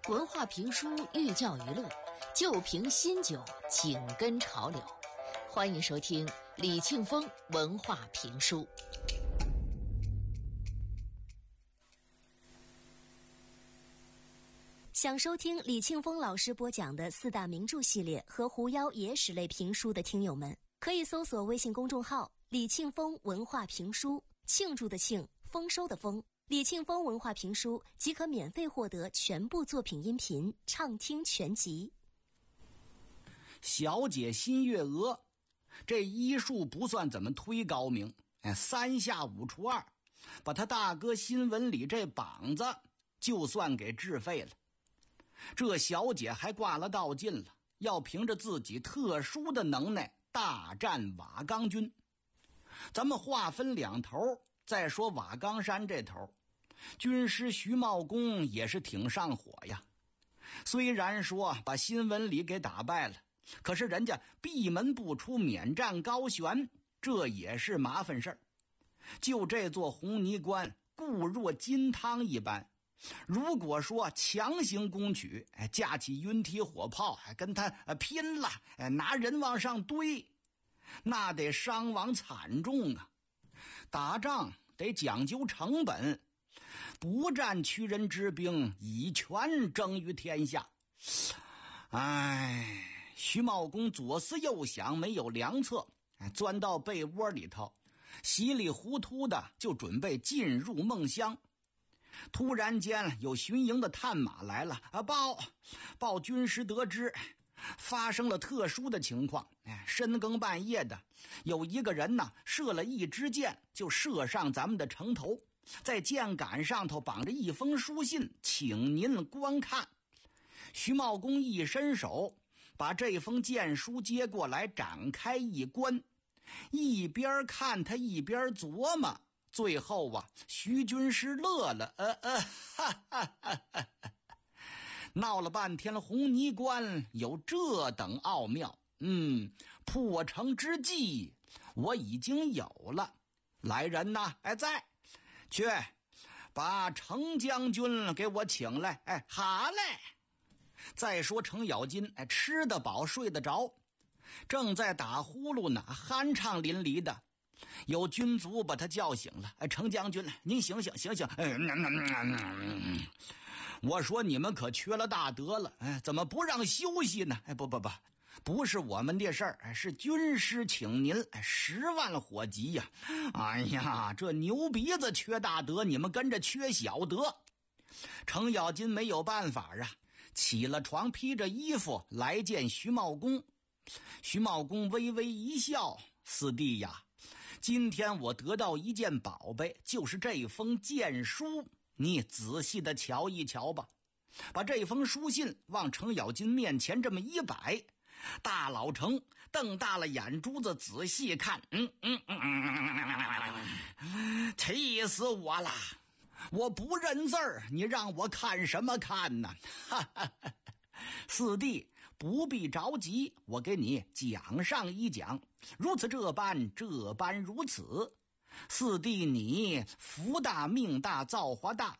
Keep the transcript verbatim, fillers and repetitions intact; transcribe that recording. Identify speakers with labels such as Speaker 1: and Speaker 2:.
Speaker 1: 文化评书寓教于乐，旧瓶新酒紧跟潮流。欢迎收听李庆峰文化评书。
Speaker 2: 想收听李庆峰老师播讲的四大名著系列和狐妖野史类评书的听友们，可以搜索微信公众号李庆峰文化评书，庆祝的庆，丰收的丰，李庆峰文化评书即可免费获得全部作品音频畅听全集。
Speaker 3: 小姐新月娥，这医术不算怎么忒高明，哎，三下五除二，把他大哥新闻里这膀子就算给治废了。这小姐还挂了道劲了，要凭着自己特殊的能耐大战瓦岗军。咱们划分两头，再说瓦岗山这头，军师徐茂公也是挺上火呀。虽然说把新闻里给打败了，可是人家闭门不出，免战高悬，这也是麻烦事儿。就这座红泥关固若金汤一般，如果说强行攻取，哎，架起云梯火炮，还跟他拼了，哎，拿人往上堆，那得伤亡惨重啊！打仗得讲究成本，不战屈人之兵，以权争于天下。哎，徐茂公左思右想，没有良策，钻到被窝里头，稀里糊涂的就准备进入梦乡。突然间有巡营的探马来了啊，报报军师得知发生了特殊的情况，哎，深更半夜的有一个人呢射了一支箭就射上咱们的城头，在箭杆上头绑着一封书信，请您观看。徐茂公一伸手把这封箭书接过来，展开一观，一边看他一边琢磨。最后啊，徐军师乐了，呃呃，哈哈哈哈，闹了半天了，红泥关有这等奥妙，嗯，破城之计我已经有了。来人呐，哎，在，去把程将军给我请来。哎，好嘞。再说程咬金，哎，吃得饱睡得着，正在打呼噜呢，酣畅淋漓的。有军卒把他叫醒了，哎，程将军，您醒醒醒醒！哎，我说你们可缺了大德了，哎，怎么不让休息呢？哎，不不不，不是我们的事儿，是军师请您，哎，十万火急呀！哎呀，这牛鼻子缺大德，你们跟着缺小德。程咬金没有办法啊，起了床，披着衣服来见徐茂公。徐茂公微微一笑，四弟呀，今天我得到一件宝贝，就是这封荐书，你仔细的瞧一瞧吧。把这封书信往程咬金面前这么一摆，大老程瞪大了眼珠子仔细看，嗯嗯嗯嗯，气死我了！我不认字儿，你让我看什么看呢？哈哈哈。四弟不必着急，我给你讲上一讲，如此这般这般如此。四弟你福大命大造化大，